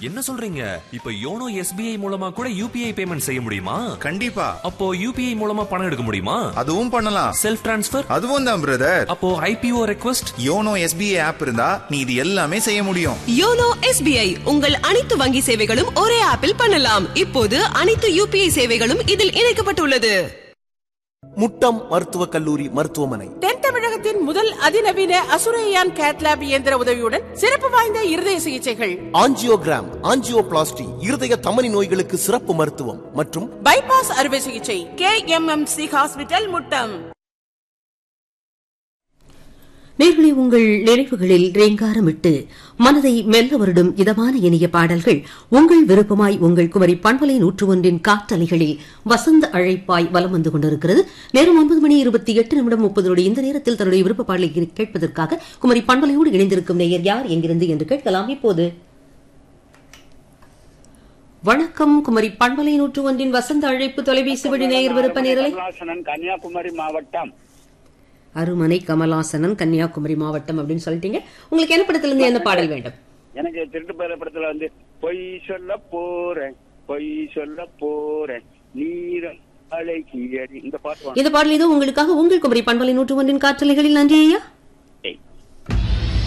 என்ன சொல்றீங்க? இப்ப யோனோ எஸ்பிஐ மூலமா கூட யூபிஐ பேமெண்ட் செய்ய முடியுமா? கண்டிப்பா. அப்போ யூபிஐ மூலமா பணம் எடுக்க முடியுமா? அதுவும் பண்ணலாம். Self transfer? அதுவும் தான் பிரதர். அப்போ IPO request? YONO SBI app இருந்தா நீ இது எல்லாமே செய்ய முடியும். யோனோ எஸ்பிஐ உங்கள் அனைத்து வங்கி சேவைகளும் ஒரே ஆப்பில் பண்ணலாம். இப்போது அனைத்து யூபிஐ சேவைகளும் இதில் இணைக்கப்பட்டுள்ளது. முட்டம் மருத்துவக் கல்லூரி மருத்துவமனை தென் தமிழகத்தின் முதல் அதிநவீன அசுரையான் கேட்லாப் இயந்திர உதவியுடன் சிறப்பு வாய்ந்த இருதய சிகிச்சைகள், ஆஞ்சியோகிராம், ஆஞ்சியோபிளாஸ்டி, இருதய தமனி நோய்களுக்கு சிறப்பு மருத்துவம் மற்றும் பைபாஸ் அறுவை சிகிச்சை KMMC ஹாஸ்பிட்டல் முட்டம். நேர்களை உங்கள் நினைவுகளில் ரேங்காரமிட்டு மனதை மெல்ல வருடும் இதமான இனிய பாடல்கள் உங்கள் விருப்பமாய் உங்கள் குமரி பண்பலை 101 காற்றலைகளில் வசந்த அழைப்பாய் வலம் வந்து கொண்டிருக்கிறது. நேரம் 9:28 இந்த நேரத்தில் தன்னுடைய விருப்ப பாடலை கேட்பதற்காக குமரி பண்பலையோடு இணைந்திருக்கும் நேயர் யார் எங்கிருந்து என்று கேட்கலாம். இப்போது வணக்கம். குமரி பண்பலை 101 வசந்த அழைப்பு தொலைபேசி வழி நேயர் விருப்ப நேரலை. கன்னியாகுமரி மாவட்டம். அருமனை கமலாசனன், கன்னியாகுமரி மாவட்டம் அப்படின்னு சொல்லிட்டீங்க. உங்களுக்கு என்ன படத்துல இருந்து என்ன பாடல் வேண்டும்? எனக்கு திருட்டு பேர படத்துல வந்து பொய் சொல்ல போறேன், பொய் சொல்ல போறேன், நீரம் அலைக்கியடி, இந்த பாட்டு. இந்த பாடல் இதோ உங்களுக்காக உங்கள் குமரி பண்பலை 101 காற்றலைகளில். நன்றி ஐயா.